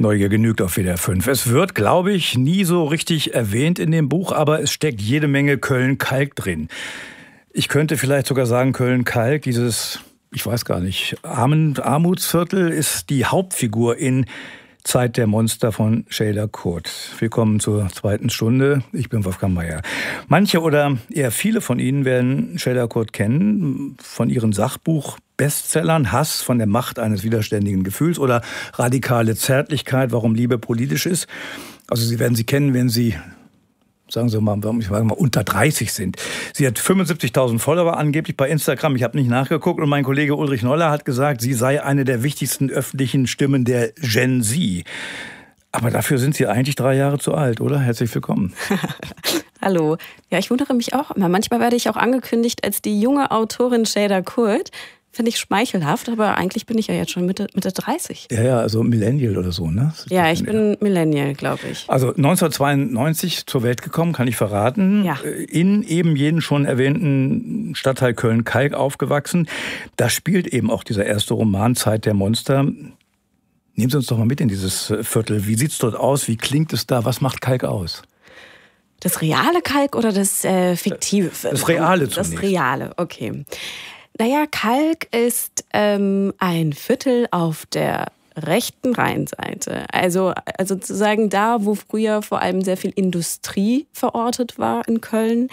Neugier genügt auf WDR 5. Es wird, glaube ich, nie so richtig erwähnt in dem Buch, aber es steckt jede Menge Köln-Kalk drin. Ich könnte vielleicht sogar sagen, Köln-Kalk, dieses, ich weiß gar nicht, Armutsviertel ist die Hauptfigur in Zeit der Monster von Şeyda Kurt. Willkommen zur zweiten Stunde. Ich bin Wolfgang Mayer. Manche oder eher viele von Ihnen werden Şeyda Kurt kennen, von ihren Sachbuch-Bestsellern Hass von der Macht eines widerständigen Gefühls oder Radikale Zärtlichkeit, warum Liebe politisch ist. Also Sie werden sie kennen, wenn Sie, sagen Sie mal, unter 30 sind. Sie hat 75.000 Follower angeblich bei Instagram. Ich habe nicht nachgeguckt. Und mein Kollege Ulrich Noller hat gesagt, sie sei eine der wichtigsten öffentlichen Stimmen der Gen Z. Aber dafür sind Sie eigentlich 3 Jahre zu alt, oder? Herzlich willkommen. Hallo. Ja, ich wundere mich auch immer. Manchmal werde ich auch angekündigt als die junge Autorin Şeyda Kurt. Finde ich schmeichelhaft, aber eigentlich bin ich ja jetzt schon Mitte 30. Ja, also Millennial oder so, ne? Ja, ich bin Millennial, glaube ich. Also 1992 zur Welt gekommen, kann ich verraten. Ja. In eben jenen schon erwähnten Stadtteil Köln-Kalk aufgewachsen. Da spielt eben auch dieser erste Roman Zeit der Monster. Nehmen Sie uns doch mal mit in dieses Viertel. Wie sieht's dort aus? Wie klingt es da? Was macht Kalk aus? Das reale Kalk oder das fiktive Viertel? Das reale zunächst. Das reale, okay. Naja, Kalk ist ein Viertel auf der rechten Rheinseite. Also sozusagen da, wo früher vor allem sehr viel Industrie verortet war in Köln.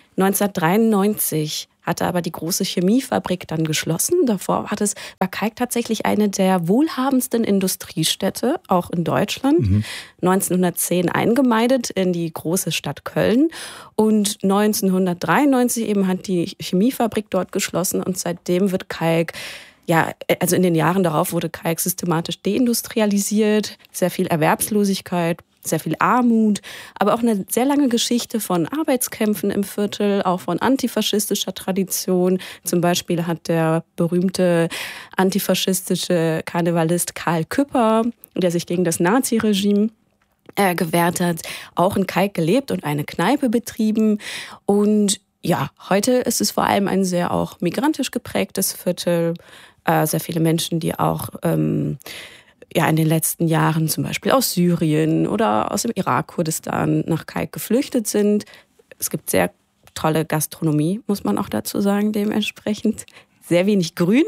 1993 hatte aber die große Chemiefabrik dann geschlossen. Davor war Kalk tatsächlich eine der wohlhabendsten Industriestädte, auch in Deutschland. 1910 eingemeindet in die große Stadt Köln. Und 1993 eben hat die Chemiefabrik dort geschlossen. Und seitdem wird Kalk, ja, also in den Jahren darauf wurde Kalk systematisch deindustrialisiert, sehr viel Erwerbslosigkeit, sehr viel Armut, aber auch eine sehr lange Geschichte von Arbeitskämpfen im Viertel, auch von antifaschistischer Tradition. Zum Beispiel hat der berühmte antifaschistische Karnevalist Karl Küpper, der sich gegen das Naziregime gewehrt hat, auch in Kalk gelebt und eine Kneipe betrieben. Und ja, heute ist es vor allem ein sehr auch migrantisch geprägtes Viertel. Sehr viele Menschen, die auch in den letzten Jahren zum Beispiel aus Syrien oder aus dem Irak, Kurdistan nach Kalk geflüchtet sind. Es gibt sehr tolle Gastronomie, muss man auch dazu sagen, dementsprechend. Sehr wenig Grün.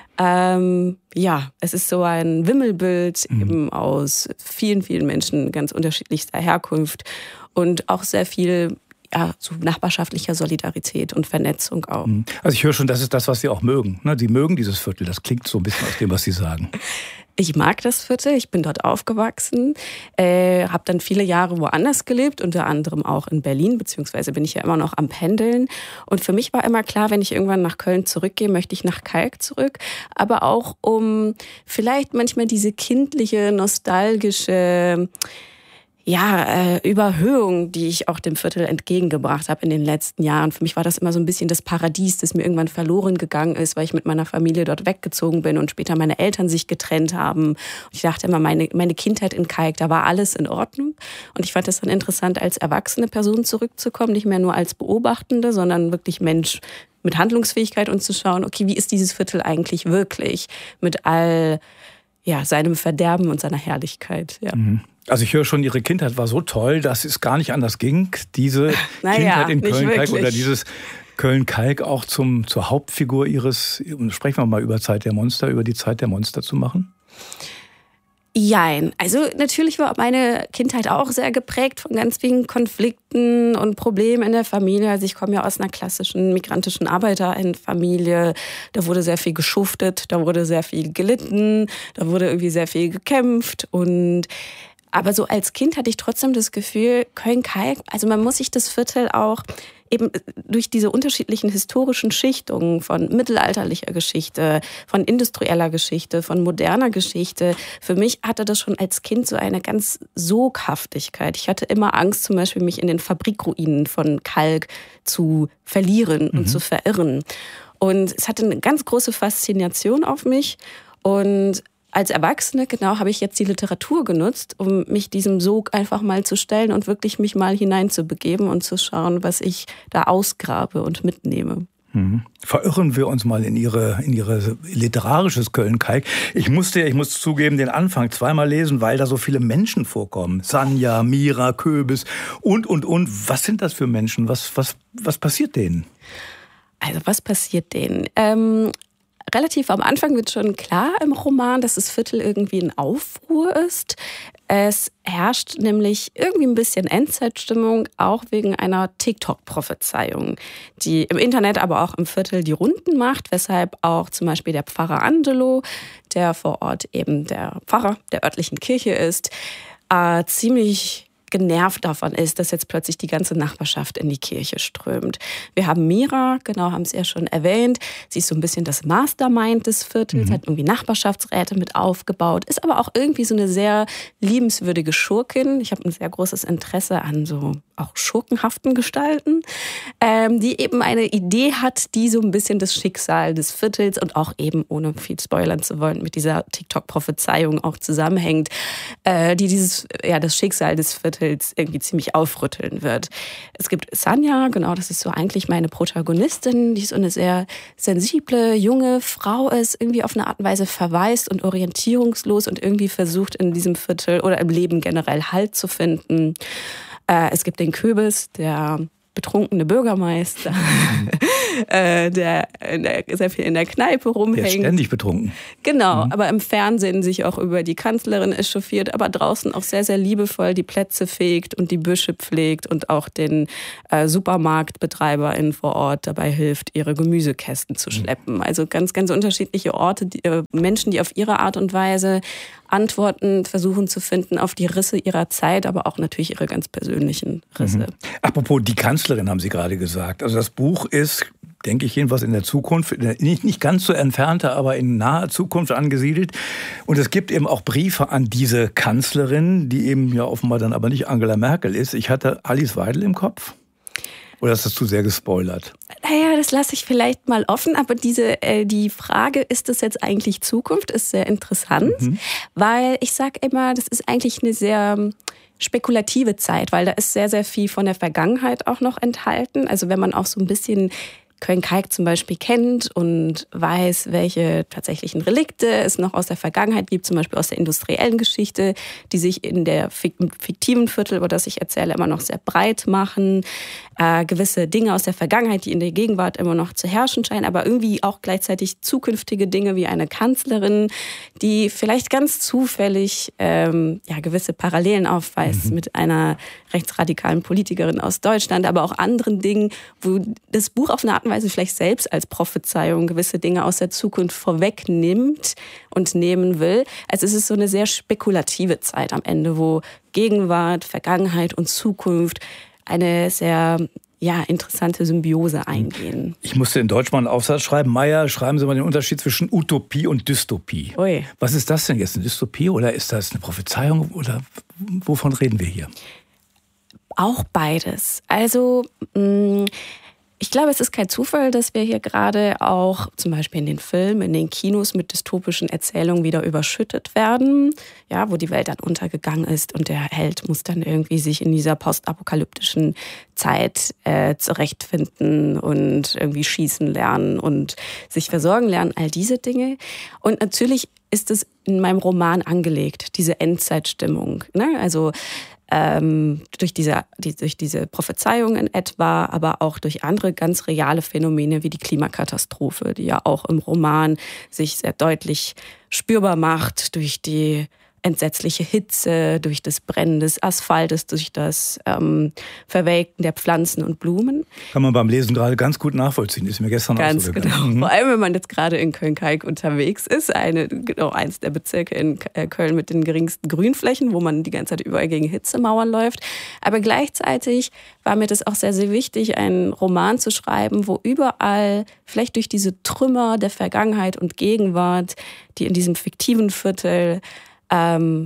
Es ist so ein Wimmelbild eben aus vielen, vielen Menschen ganz unterschiedlichster Herkunft und auch sehr viel so nachbarschaftlicher Solidarität und Vernetzung auch. Also ich höre schon, das ist das, was Sie auch mögen. Sie mögen dieses Viertel, das klingt so ein bisschen aus dem, was Sie sagen. Ich mag das Viertel, ich bin dort aufgewachsen, habe dann viele Jahre woanders gelebt, unter anderem auch in Berlin, beziehungsweise bin ich ja immer noch am Pendeln. Und für mich war immer klar, wenn ich irgendwann nach Köln zurückgehe, möchte ich nach Kalk zurück. Aber auch um vielleicht manchmal diese kindliche, nostalgische Überhöhung, die ich auch dem Viertel entgegengebracht habe in den letzten Jahren. Für mich war das immer so ein bisschen das Paradies, das mir irgendwann verloren gegangen ist, weil ich mit meiner Familie dort weggezogen bin und später meine Eltern sich getrennt haben. Und ich dachte immer, meine Kindheit in Kalk, da war alles in Ordnung. Und ich fand es dann interessant, als erwachsene Person zurückzukommen, nicht mehr nur als Beobachtende, sondern wirklich Mensch mit Handlungsfähigkeit und zu schauen, okay, wie ist dieses Viertel eigentlich wirklich mit all seinem Verderben und seiner Herrlichkeit. Ja. Also ich höre schon, Ihre Kindheit war so toll, dass es gar nicht anders ging, diese Kindheit in Köln-Kalk oder dieses Köln-Kalk auch zur Hauptfigur Ihres, sprechen wir mal über die Zeit der Monster zu machen? Jein. Also natürlich war meine Kindheit auch sehr geprägt von ganz vielen Konflikten und Problemen in der Familie. Also ich komme ja aus einer klassischen migrantischen Arbeiterinnenfamilie. Da wurde sehr viel geschuftet, da wurde sehr viel gelitten, da wurde irgendwie sehr viel gekämpft. Aber so als Kind hatte ich trotzdem das Gefühl, Köln-Kalk, also man muss sich das Viertel auch eben durch diese unterschiedlichen historischen Schichtungen von mittelalterlicher Geschichte, von industrieller Geschichte, von moderner Geschichte. Für mich hatte das schon als Kind so eine ganz Soghaftigkeit. Ich hatte immer Angst, zum Beispiel mich in den Fabrikruinen von Kalk zu verlieren und zu verirren. Und es hatte eine ganz große Faszination auf mich. Und als Erwachsene, habe ich jetzt die Literatur genutzt, um mich diesem Sog einfach mal zu stellen und wirklich mich mal hineinzubegeben und zu schauen, was ich da ausgrabe und mitnehme. Verirren wir uns mal in ihre literarisches Köln-Kalk. Ich muss zugeben, den Anfang zweimal lesen, weil da so viele Menschen vorkommen. Sanja, Mira, Köbis und. Was sind das für Menschen? Was passiert denen? Also was passiert denen? Relativ am Anfang wird schon klar im Roman, dass das Viertel irgendwie in Aufruhr ist. Es herrscht nämlich irgendwie ein bisschen Endzeitstimmung, auch wegen einer TikTok-Prophezeiung, die im Internet, aber auch im Viertel die Runden macht, weshalb auch zum Beispiel der Pfarrer Angelo, der vor Ort eben der Pfarrer der örtlichen Kirche ist, ziemlich genervt davon ist, dass jetzt plötzlich die ganze Nachbarschaft in die Kirche strömt. Wir haben Mira, genau, haben Sie ja schon erwähnt. Sie ist so ein bisschen das Mastermind des Viertels, hat irgendwie Nachbarschaftsräte mit aufgebaut, ist aber auch irgendwie so eine sehr liebenswürdige Schurkin. Ich habe ein sehr großes Interesse an so auch schurkenhaften Gestalten, die eben eine Idee hat, die so ein bisschen das Schicksal des Viertels und auch eben, ohne viel spoilern zu wollen, mit dieser TikTok-Prophezeiung auch zusammenhängt, die das Schicksal des Viertels irgendwie ziemlich aufrütteln wird. Es gibt Sanja, genau, das ist so eigentlich meine Protagonistin, die so eine sehr sensible, junge Frau ist, irgendwie auf eine Art und Weise verwaist und orientierungslos und irgendwie versucht in diesem Viertel oder im Leben generell Halt zu finden. Es gibt den Köbis, der betrunkene Bürgermeister, der sehr viel in der Kneipe rumhängt. Der ist ständig betrunken. Genau, aber im Fernsehen sich auch über die Kanzlerin echauffiert, aber draußen auch sehr, sehr liebevoll die Plätze fegt und die Büsche pflegt und auch den SupermarktbetreiberInnen vor Ort dabei hilft, ihre Gemüsekästen zu schleppen. Also ganz, ganz unterschiedliche Orte, Menschen, die auf ihre Art und Weise Antworten versuchen zu finden auf die Risse ihrer Zeit, aber auch natürlich ihre ganz persönlichen Risse. Apropos die Kanzlerin, haben Sie gerade gesagt. Also das Buch ist, denke ich, jedenfalls in der Zukunft, nicht ganz so entfernte, aber in naher Zukunft angesiedelt. Und es gibt eben auch Briefe an diese Kanzlerin, die eben ja offenbar dann aber nicht Angela Merkel ist. Ich hatte Alice Weidel im Kopf. Oder ist das zu sehr gespoilert? Naja, das lasse ich vielleicht mal offen, aber die Frage, ist das jetzt eigentlich Zukunft, ist sehr interessant, weil ich sage immer, das ist eigentlich eine sehr spekulative Zeit, weil da ist sehr, sehr viel von der Vergangenheit auch noch enthalten. Also wenn man auch so ein bisschen Köln-Kalk zum Beispiel kennt und weiß, welche tatsächlichen Relikte es noch aus der Vergangenheit gibt, zum Beispiel aus der industriellen Geschichte, die sich in der fiktiven Viertel, über das ich erzähle, immer noch sehr breit machen. Gewisse Dinge aus der Vergangenheit, die in der Gegenwart immer noch zu herrschen scheinen, aber irgendwie auch gleichzeitig zukünftige Dinge wie eine Kanzlerin, die vielleicht ganz zufällig gewisse Parallelen aufweist mit einer rechtsradikalen Politikerin aus Deutschland, aber auch anderen Dingen, wo das Buch auf eine Art und Weise vielleicht selbst als Prophezeiung gewisse Dinge aus der Zukunft vorwegnimmt und nehmen will. Also es ist so eine sehr spekulative Zeit am Ende, wo Gegenwart, Vergangenheit und Zukunft eine sehr interessante Symbiose eingehen. Ich musste in Deutsch mal einen Aufsatz schreiben. Meier, schreiben Sie mal den Unterschied zwischen Utopie und Dystopie. Ui. Was ist das denn jetzt? Eine Dystopie oder ist das eine Prophezeiung? Oder wovon reden wir hier? Auch beides. Also ich glaube, es ist kein Zufall, dass wir hier gerade auch zum Beispiel in den Filmen, in den Kinos mit dystopischen Erzählungen wieder überschüttet werden, ja, wo die Welt dann untergegangen ist und der Held muss dann irgendwie sich in dieser postapokalyptischen Zeit zurechtfinden und irgendwie schießen lernen und sich versorgen lernen, all diese Dinge. Und natürlich ist es in meinem Roman angelegt, diese Endzeitstimmung, ne? Also durch diese Prophezeiung in etwa, aber auch durch andere ganz reale Phänomene wie die Klimakatastrophe, die ja auch im Roman sich sehr deutlich spürbar macht durch die entsetzliche Hitze, durch das Brennen des Asphaltes, durch das Verwelken der Pflanzen und Blumen. Kann man beim Lesen gerade ganz gut nachvollziehen, ist mir gestern auch so gegangen. Ganz genau. Vor allem, wenn man jetzt gerade in Köln-Kalk unterwegs ist, eins der Bezirke in Köln mit den geringsten Grünflächen, wo man die ganze Zeit überall gegen Hitzemauern läuft. Aber gleichzeitig war mir das auch sehr, sehr wichtig, einen Roman zu schreiben, wo überall, vielleicht durch diese Trümmer der Vergangenheit und Gegenwart, die in diesem fiktiven Viertel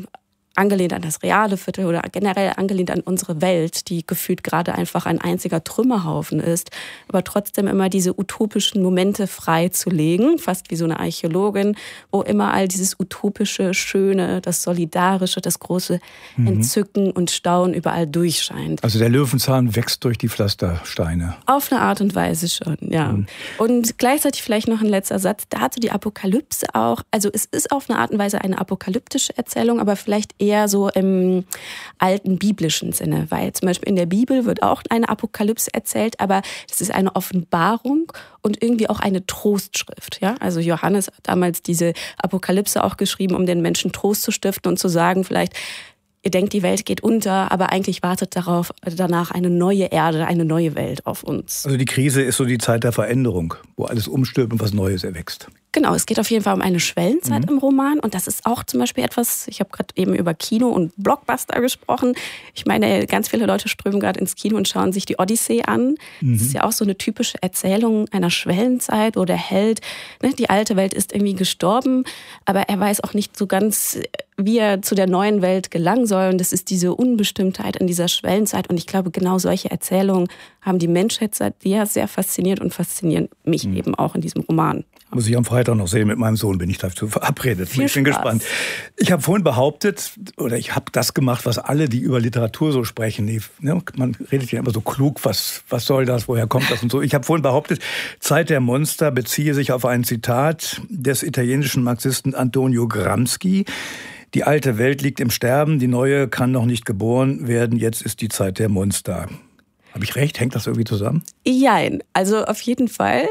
angelehnt an das reale Viertel oder generell angelehnt an unsere Welt, die gefühlt gerade einfach ein einziger Trümmerhaufen ist, aber trotzdem immer diese utopischen Momente freizulegen, fast wie so eine Archäologin, wo immer all dieses utopische, Schöne, das Solidarische, das große Entzücken und Staunen überall durchscheint. Also der Löwenzahn wächst durch die Pflastersteine. Auf eine Art und Weise schon, ja. Und gleichzeitig vielleicht noch ein letzter Satz dazu, die Apokalypse auch. Also es ist auf eine Art und Weise eine apokalyptische Erzählung, aber vielleicht eher so im alten biblischen Sinne, weil zum Beispiel in der Bibel wird auch eine Apokalypse erzählt, aber das ist eine Offenbarung und irgendwie auch eine Trostschrift. Ja? Also Johannes hat damals diese Apokalypse auch geschrieben, um den Menschen Trost zu stiften und zu sagen, vielleicht, ihr denkt, die Welt geht unter, aber eigentlich wartet danach eine neue Erde, eine neue Welt auf uns. Also die Krise ist so die Zeit der Veränderung, wo alles umstirbt und was Neues erwächst. Genau, es geht auf jeden Fall um eine Schwellenzeit im Roman und das ist auch zum Beispiel etwas, ich habe gerade eben über Kino und Blockbuster gesprochen. Ich meine, ganz viele Leute strömen gerade ins Kino und schauen sich die Odyssee an. Das ist ja auch so eine typische Erzählung einer Schwellenzeit, wo der Held, ne, die alte Welt ist irgendwie gestorben, aber er weiß auch nicht so ganz, wie er zu der neuen Welt gelangen soll. Und das ist diese Unbestimmtheit in dieser Schwellenzeit. Und ich glaube, genau solche Erzählungen haben die Menschheit seit jeher sehr fasziniert und faszinieren mich eben auch in diesem Roman. Muss ich am Freitag noch sehen, mit meinem Sohn bin ich dazu verabredet. Ich bin gespannt. Ich habe vorhin behauptet, oder ich habe das gemacht, was alle, die über Literatur so sprechen, man redet ja immer so klug, was soll das, woher kommt das und so. Ich habe vorhin behauptet, Zeit der Monster beziehe sich auf ein Zitat des italienischen Marxisten Antonio Gramsci. Die alte Welt liegt im Sterben, die neue kann noch nicht geboren werden, jetzt ist die Zeit der Monster. Habe ich recht? Hängt das irgendwie zusammen? Jein, also auf jeden Fall.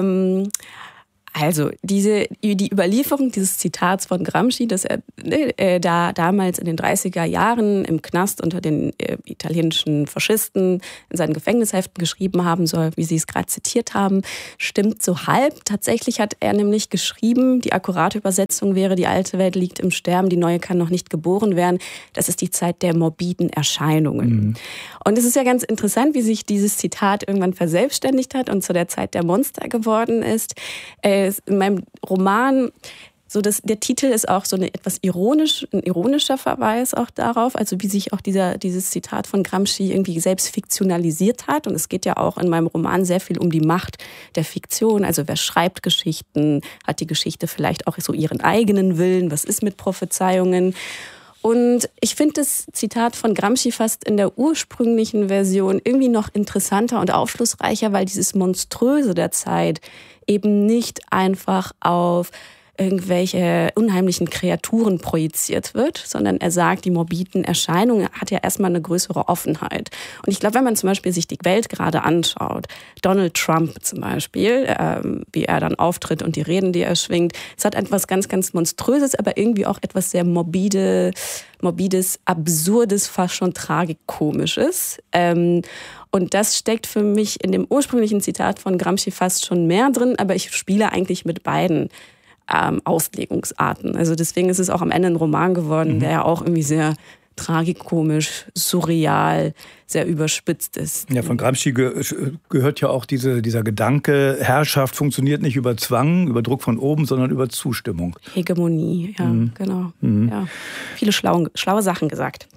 Also die Überlieferung dieses Zitats von Gramsci, dass er da damals in den 30er Jahren im Knast unter den italienischen Faschisten in seinen Gefängnisheften geschrieben haben soll, wie Sie es gerade zitiert haben, stimmt so halb. Tatsächlich hat er nämlich geschrieben, die akkurate Übersetzung wäre, die alte Welt liegt im Sterben, die neue kann noch nicht geboren werden. Das ist die Zeit der morbiden Erscheinungen. Und es ist ja ganz interessant, wie sich dieses Zitat irgendwann verselbstständigt hat und zu der Zeit der Monster geworden ist. In meinem Roman, der Titel ist auch so ein ironischer Verweis auch darauf, also wie sich auch dieses Zitat von Gramsci irgendwie selbst fiktionalisiert hat. Und es geht ja auch in meinem Roman sehr viel um die Macht der Fiktion. Also wer schreibt Geschichten, hat die Geschichte vielleicht auch so ihren eigenen Willen, was ist mit Prophezeiungen? Und ich finde das Zitat von Gramsci fast in der ursprünglichen Version irgendwie noch interessanter und aufschlussreicher, weil dieses Monströse der Zeit eben nicht einfach auf irgendwelche unheimlichen Kreaturen projiziert wird, sondern er sagt, die morbiden Erscheinungen hat ja erstmal eine größere Offenheit. Und ich glaube, wenn man zum Beispiel sich die Welt gerade anschaut, Donald Trump zum Beispiel, wie er dann auftritt und die Reden, die er schwingt, es hat etwas ganz, ganz Monströses, aber irgendwie auch etwas sehr Morbides, Absurdes, fast schon Tragikomisches. Und das steckt für mich in dem ursprünglichen Zitat von Gramsci fast schon mehr drin, aber ich spiele eigentlich mit beiden Auslegungsarten. Also deswegen ist es auch am Ende ein Roman geworden, der ja auch irgendwie sehr tragikomisch, surreal, sehr überspitzt ist. Ja, von Gramsci gehört ja auch dieser Gedanke, Herrschaft funktioniert nicht über Zwang, über Druck von oben, sondern über Zustimmung. Hegemonie, ja, genau. Ja. Viele schlaue Sachen gesagt.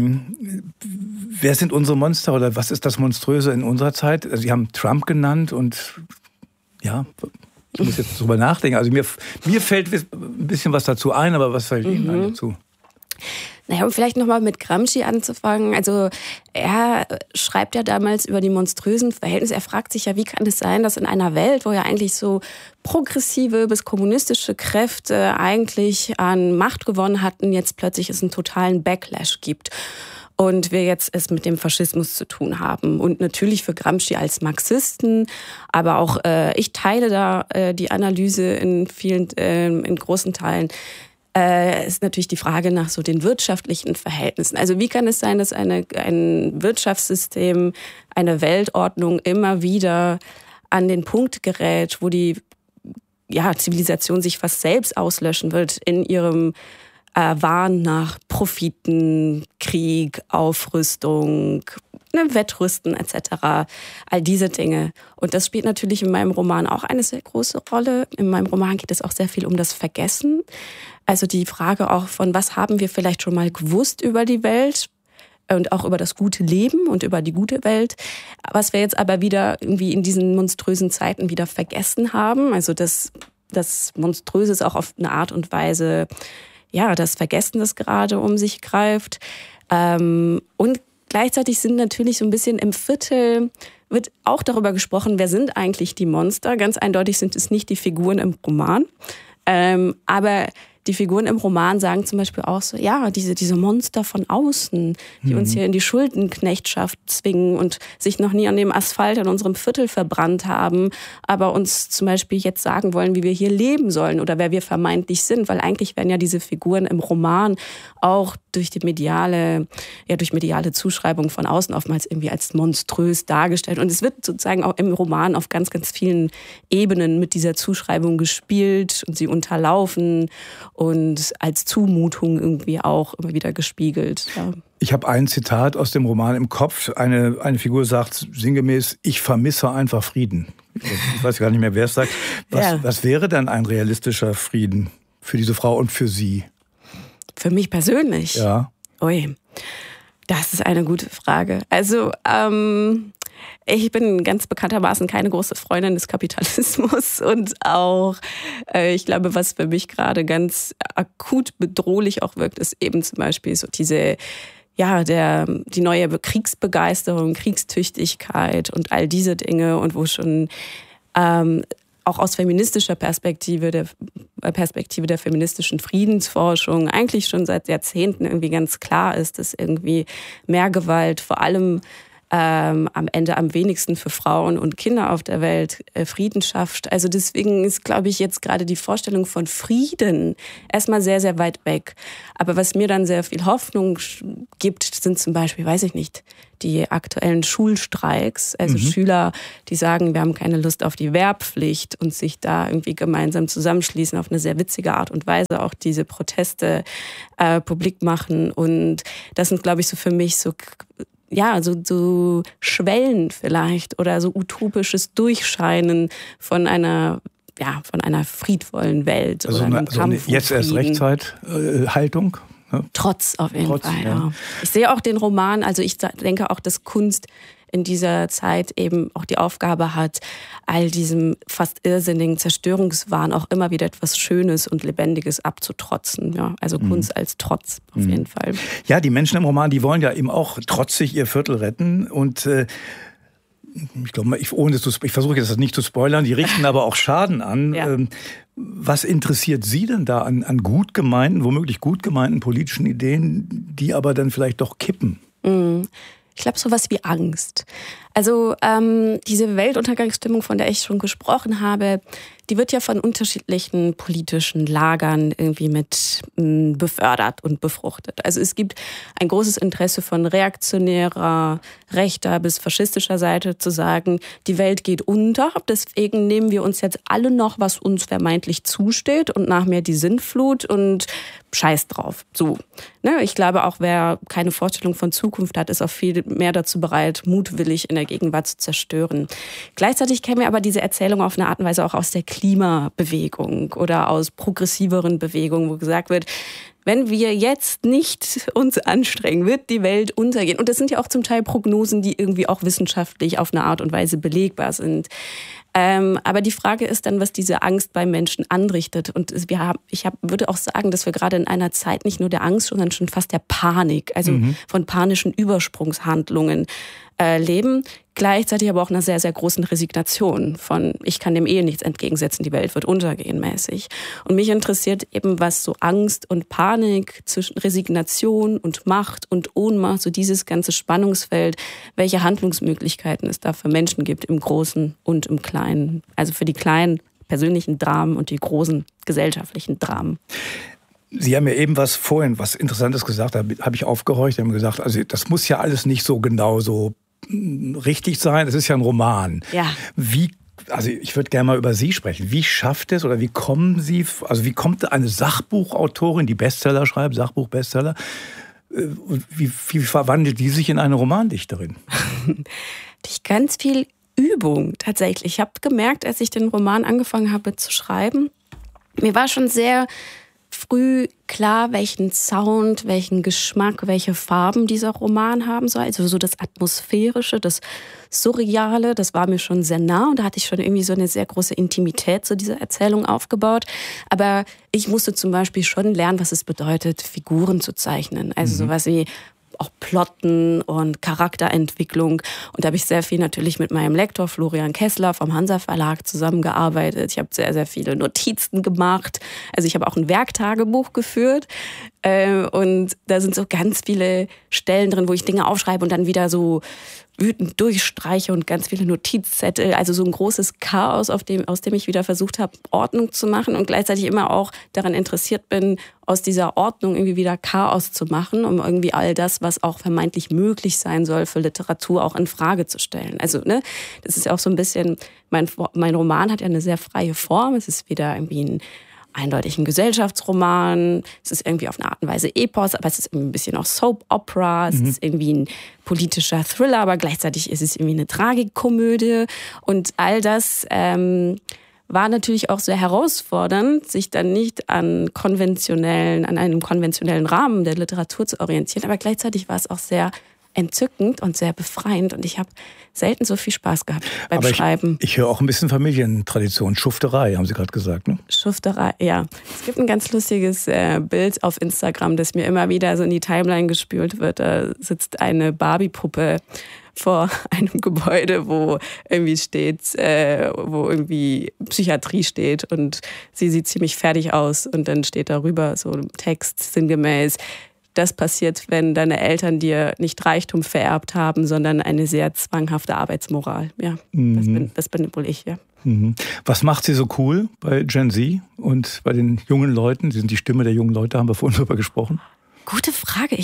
Wer sind unsere Monster oder was ist das Monströse in unserer Zeit? Also Sie haben Trump genannt und ja, ich muss jetzt drüber nachdenken. Also mir fällt ein bisschen was dazu ein, aber was fällt Ihnen dazu? Naja, um vielleicht nochmal mit Gramsci anzufangen. Also er schreibt ja damals über die monströsen Verhältnisse. Er fragt sich ja, wie kann es sein, dass in einer Welt, wo ja eigentlich so progressive bis kommunistische Kräfte eigentlich an Macht gewonnen hatten, jetzt plötzlich es einen totalen Backlash gibt. Und wir jetzt es mit dem Faschismus zu tun haben. Und natürlich für Gramsci als Marxisten, aber auch ich teile da die Analyse in großen Teilen, ist natürlich die Frage nach so den wirtschaftlichen Verhältnissen. Also wie kann es sein, dass ein Wirtschaftssystem, eine Weltordnung immer wieder an den Punkt gerät, wo die Zivilisation sich fast selbst auslöschen wird in ihrem Wahn nach Profiten, Krieg, Aufrüstung, Wettrüsten etc., all diese Dinge. Und das spielt natürlich in meinem Roman auch eine sehr große Rolle. In meinem Roman geht es auch sehr viel um das Vergessen. Also die Frage auch von, was haben wir vielleicht schon mal gewusst über die Welt und auch über das gute Leben und über die gute Welt, was wir jetzt aber wieder irgendwie in diesen monströsen Zeiten wieder vergessen haben. Also das Monströse ist auch auf eine Art und Weise, ja, das Vergessen, das gerade um sich greift. Und gleichzeitig sind natürlich so ein bisschen im Viertel, wird auch darüber gesprochen, wer sind eigentlich die Monster. Ganz eindeutig sind es nicht die Figuren im Roman. Aber die Figuren im Roman sagen zum Beispiel auch so, ja, diese Monster von außen, die uns hier in die Schuldenknechtschaft zwingen und sich noch nie an dem Asphalt in unserem Viertel verbrannt haben, aber uns zum Beispiel jetzt sagen wollen, wie wir hier leben sollen oder wer wir vermeintlich sind, weil eigentlich werden ja diese Figuren im Roman auch durch mediale Zuschreibung von außen oftmals irgendwie als monströs dargestellt. Und es wird sozusagen auch im Roman auf ganz, ganz vielen Ebenen mit dieser Zuschreibung gespielt und sie unterlaufen und als Zumutung irgendwie auch immer wieder gespiegelt. Ja. Ich habe ein Zitat aus dem Roman im Kopf. Eine Figur sagt sinngemäß, ich vermisse einfach Frieden. Ich weiß gar nicht mehr, wer es sagt. Was wäre dann ein realistischer Frieden für diese Frau und für Sie? Für mich persönlich? Ja. Ui, das ist eine gute Frage. Also, ich bin ganz bekanntermaßen keine große Freundin des Kapitalismus und auch, ich glaube, was für mich gerade ganz akut bedrohlich auch wirkt, ist eben zum Beispiel so die neue Kriegsbegeisterung, Kriegstüchtigkeit und all diese Dinge und wo schon auch aus feministischer Perspektive, der feministischen Friedensforschung eigentlich schon seit Jahrzehnten irgendwie ganz klar ist, dass irgendwie mehr Gewalt vor allem am Ende am wenigsten für Frauen und Kinder auf der Welt Frieden schafft. Also deswegen ist, glaube ich, jetzt gerade die Vorstellung von Frieden erstmal sehr, sehr weit weg. Aber was mir dann sehr viel Hoffnung gibt, sind zum Beispiel, weiß ich nicht, die aktuellen Schulstreiks, also Schüler, die sagen, wir haben keine Lust auf die Wehrpflicht und sich da irgendwie gemeinsam zusammenschließen auf eine sehr witzige Art und Weise, auch diese Proteste publik machen. Und das sind, glaube ich, so für mich so Schwellen vielleicht oder so utopisches Durchscheinen von einer friedvollen Welt. Also oder eine jetzt erst Rechtszeit-Haltung? Ne? Trotz auf jeden Fall, ja. Ich sehe auch den Roman, also ich denke auch, dass Kunst in dieser Zeit eben auch die Aufgabe hat, all diesem fast irrsinnigen Zerstörungswahn auch immer wieder etwas Schönes und Lebendiges abzutrotzen. Ja, also Kunst als Trotz auf jeden Fall. Ja, die Menschen im Roman, die wollen ja eben auch trotzig ihr Viertel retten und ich glaube, ich versuche jetzt das nicht zu spoilern, die richten aber auch Schaden an. Ja. Was interessiert Sie denn da an womöglich gut gemeinten politischen Ideen, die aber dann vielleicht doch kippen? Ich glaube, sowas wie Angst. Also diese Weltuntergangsstimmung, von der ich schon gesprochen habe, die wird ja von unterschiedlichen politischen Lagern irgendwie mit befördert und befruchtet. Also es gibt ein großes Interesse von reaktionärer, rechter bis faschistischer Seite zu sagen, die Welt geht unter, deswegen nehmen wir uns jetzt alle noch, was uns vermeintlich zusteht und nach mir die Sintflut und scheiß drauf. So. Ne? Ich glaube auch, wer keine Vorstellung von Zukunft hat, ist auch viel mehr dazu bereit, mutwillig in der Gegenwart zu zerstören. Gleichzeitig kennen wir aber diese Erzählung auf eine Art und Weise auch aus der Klimabewegung oder aus progressiveren Bewegungen, wo gesagt wird, wenn wir jetzt nicht uns anstrengen, wird die Welt untergehen. Und das sind ja auch zum Teil Prognosen, die irgendwie auch wissenschaftlich auf eine Art und Weise belegbar sind. Aber die Frage ist dann, was diese Angst bei Menschen anrichtet. Und würde auch sagen, dass wir gerade in einer Zeit nicht nur der Angst, sondern schon fast der Panik, also von panischen Übersprungshandlungen leben. Gleichzeitig aber auch einer sehr, sehr großen Resignation von, ich kann dem nichts entgegensetzen, die Welt wird untergehen mäßig. Und mich interessiert eben, was so Angst und Panik zwischen Resignation und Macht und Ohnmacht, so dieses ganze Spannungsfeld, welche Handlungsmöglichkeiten es da für Menschen gibt, im Großen und im Kleinen. Also für die kleinen persönlichen Dramen und die großen gesellschaftlichen Dramen. Sie haben ja eben was Interessantes gesagt, da habe ich aufgehorcht, Sie haben gesagt, also das muss ja alles nicht so genau so richtig sein, es ist ja ein Roman. Ja. Ich würde gerne mal über Sie sprechen. Wie schafft es oder wie kommt eine Sachbuchautorin, die Bestseller schreibt, Sachbuchbestseller, Wie verwandelt die sich in eine Romandichterin? Durch ganz viel Übung tatsächlich. Ich habe gemerkt, als ich den Roman angefangen habe zu schreiben, mir war schon sehr früh klar, welchen Sound, welchen Geschmack, welche Farben dieser Roman haben soll. Also so das Atmosphärische, das Surreale, das war mir schon sehr nah. Und da hatte ich schon irgendwie so eine sehr große Intimität zu dieser Erzählung aufgebaut. Aber ich musste zum Beispiel schon lernen, was es bedeutet, Figuren zu zeichnen. Also sowas wie auch Plotten und Charakterentwicklung. Und da habe ich sehr viel natürlich mit meinem Lektor Florian Kessler vom Hansa Verlag zusammengearbeitet. Ich habe sehr, sehr viele Notizen gemacht. Also ich habe auch ein Werktagebuch geführt. Und da sind so ganz viele Stellen drin, wo ich Dinge aufschreibe und dann wieder so wütend durchstreiche und ganz viele Notizzettel. Also so ein großes Chaos, aus dem ich wieder versucht habe, Ordnung zu machen und gleichzeitig immer auch daran interessiert bin, aus dieser Ordnung irgendwie wieder Chaos zu machen, um irgendwie all das, was auch vermeintlich möglich sein soll für Literatur, auch in Frage zu stellen. Also, ne, das ist ja auch so ein bisschen, mein Roman hat ja eine sehr freie Form. Es ist weder irgendwie ein eindeutig ein Gesellschaftsroman, es ist irgendwie auf eine Art und Weise Epos, aber es ist irgendwie ein bisschen auch Soap Opera, es ist irgendwie ein politischer Thriller, aber gleichzeitig ist es irgendwie eine Tragikkomödie und all das war natürlich auch sehr herausfordernd, sich dann nicht an einem konventionellen Rahmen der Literatur zu orientieren, aber gleichzeitig war es auch sehr entzückend und sehr befreiend und ich habe selten so viel Spaß gehabt beim Schreiben. Ich höre auch ein bisschen Familientradition, Schufterei, haben Sie gerade gesagt, ne? Schufterei, ja. Es gibt ein ganz lustiges Bild auf Instagram, das mir immer wieder so in die Timeline gespült wird. Da sitzt eine Barbie-Puppe vor einem Gebäude, wo irgendwie steht, wo irgendwie Psychiatrie steht und sie sieht ziemlich fertig aus und dann steht darüber so ein Text sinngemäß: Das passiert, wenn deine Eltern dir nicht Reichtum vererbt haben, sondern eine sehr zwanghafte Arbeitsmoral. Ja, das bin wohl ich, ja. Was macht Sie so cool bei Gen Z und bei den jungen Leuten? Sie sind die Stimme der jungen Leute, haben wir vorhin drüber gesprochen. Gute Frage.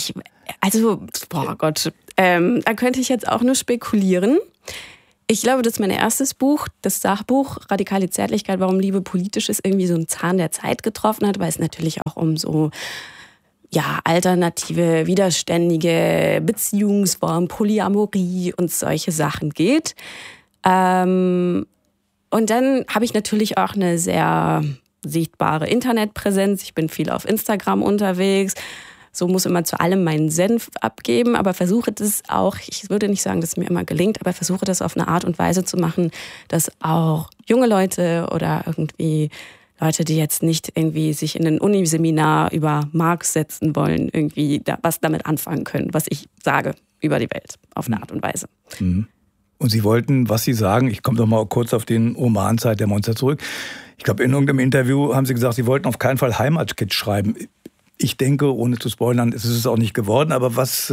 Da könnte ich jetzt auch nur spekulieren. Ich glaube, dass mein erstes Buch, das Sachbuch Radikale Zärtlichkeit, warum Liebe politisch ist, irgendwie so einen Zahn der Zeit getroffen hat, weil es natürlich auch um so alternative, widerständige Beziehungsformen, Polyamorie und solche Sachen geht. Und dann habe ich natürlich auch eine sehr sichtbare Internetpräsenz. Ich bin viel auf Instagram unterwegs. So muss immer zu allem meinen Senf abgeben, aber versuche das auch, ich würde nicht sagen, dass es mir immer gelingt, aber versuche das auf eine Art und Weise zu machen, dass auch junge Leute oder irgendwie Leute, die jetzt nicht irgendwie sich in ein Uniseminar über Marx setzen wollen, irgendwie was damit anfangen können, was ich sage über die Welt, auf eine Art und Weise. Und Sie wollten, was Sie sagen, ich komme doch mal kurz auf den Roman Zeit der Monster zurück. Ich glaube, in irgendeinem Interview haben Sie gesagt, Sie wollten auf keinen Fall Heimatkitsch schreiben. Ich denke, ohne zu spoilern, ist es auch nicht geworden, aber was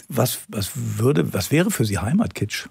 wäre für Sie Heimatkitsch?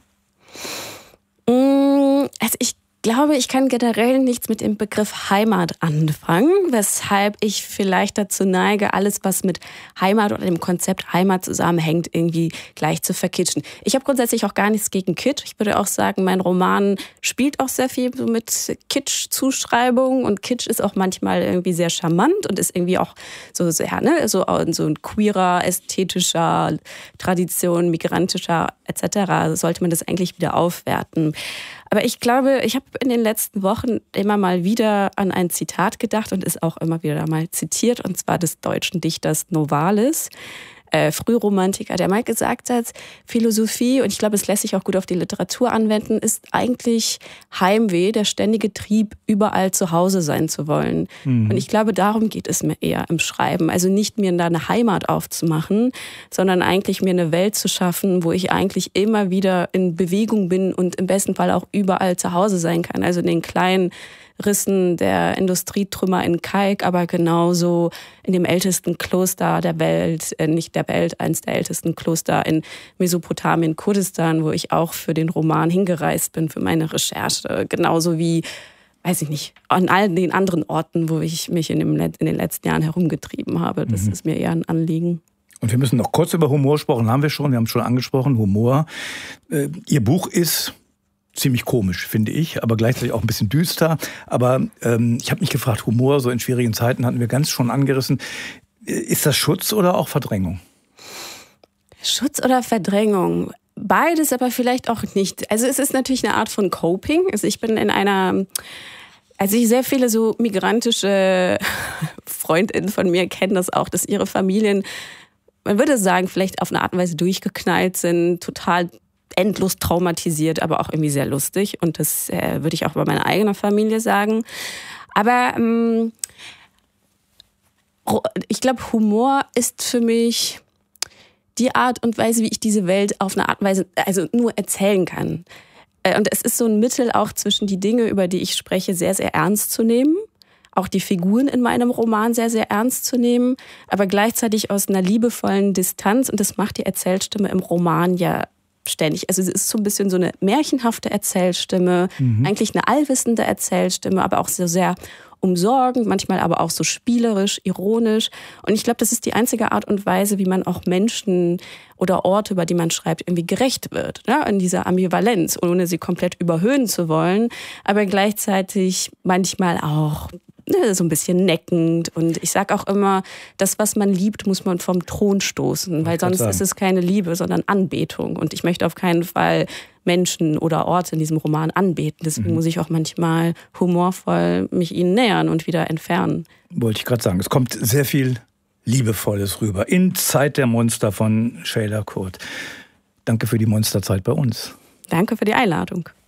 Also ich glaube, ich kann generell nichts mit dem Begriff Heimat anfangen, weshalb ich vielleicht dazu neige, alles, was mit Heimat oder dem Konzept Heimat zusammenhängt, irgendwie gleich zu verkitschen. Ich habe grundsätzlich auch gar nichts gegen Kitsch. Ich würde auch sagen, mein Roman spielt auch sehr viel so mit Kitsch-Zuschreibungen und Kitsch ist auch manchmal irgendwie sehr charmant und ist irgendwie auch so sehr, so ein queerer, ästhetischer Tradition, migrantischer etc. Sollte man das eigentlich wieder aufwerten. Aber ich glaube, ich habe in den letzten Wochen immer mal wieder an ein Zitat gedacht und es auch immer wieder mal zitiert, und zwar des deutschen Dichters Novalis, Frühromantiker, der mal gesagt hat, Philosophie, und ich glaube, es lässt sich auch gut auf die Literatur anwenden, ist eigentlich Heimweh, der ständige Trieb, überall zu Hause sein zu wollen. Und ich glaube, darum geht es mir eher im Schreiben. Also nicht mir da eine Heimat aufzumachen, sondern eigentlich mir eine Welt zu schaffen, wo ich eigentlich immer wieder in Bewegung bin und im besten Fall auch überall zu Hause sein kann. Also in den kleinen Rissen der Industrietrümmer in Kalk, aber genauso in dem ältesten Kloster der Welt, nicht der Welt, eins der ältesten Kloster in Mesopotamien, Kurdistan, wo ich auch für den Roman hingereist bin, für meine Recherche. Genauso wie, weiß ich nicht, an all den anderen Orten, wo ich mich in den letzten Jahren herumgetrieben habe. Das ist mir eher ein Anliegen. Und wir müssen noch kurz über Humor sprechen, wir haben es schon angesprochen, Humor. Ihr Buch ist ziemlich komisch, finde ich, aber gleichzeitig auch ein bisschen düster. Aber ich habe mich gefragt, Humor so in schwierigen Zeiten hatten wir ganz schon angerissen. Ist das Schutz oder auch Verdrängung? Schutz oder Verdrängung? Beides, aber vielleicht auch nicht. Also es ist natürlich eine Art von Coping. Also ich bin ich sehr viele so migrantische Freundinnen von mir kennen das auch, dass ihre Familien, man würde sagen, vielleicht auf eine Art und Weise durchgeknallt sind, total endlos traumatisiert, aber auch irgendwie sehr lustig. Und das würde ich auch bei meiner eigenen Familie sagen. Aber ich glaube, Humor ist für mich die Art und Weise, wie ich diese Welt auf eine Art und Weise also nur erzählen kann. Und es ist so ein Mittel auch zwischen die Dinge, über die ich spreche, sehr, sehr ernst zu nehmen. Auch die Figuren in meinem Roman sehr, sehr ernst zu nehmen, aber gleichzeitig aus einer liebevollen Distanz. Und das macht die Erzählstimme im Roman ja ständig. Also es ist so ein bisschen so eine märchenhafte Erzählstimme, eigentlich eine allwissende Erzählstimme, aber auch so sehr umsorgend, manchmal aber auch so spielerisch, ironisch. Und ich glaube, das ist die einzige Art und Weise, wie man auch Menschen oder Orte, über die man schreibt, irgendwie gerecht wird. Ne? In dieser Ambivalenz, ohne sie komplett überhöhen zu wollen, aber gleichzeitig manchmal auch so ein bisschen neckend. Und ich sage auch immer, das, was man liebt, muss man vom Thron stoßen, weil sonst ist es keine Liebe, sondern Anbetung. Und ich möchte auf keinen Fall Menschen oder Orte in diesem Roman anbeten. Deswegen muss ich auch manchmal humorvoll mich ihnen nähern und wieder entfernen. Wollte ich gerade sagen. Es kommt sehr viel Liebevolles rüber. In Zeit der Monster von Shaila Kurt. Danke für die Monsterzeit bei uns. Danke für die Einladung.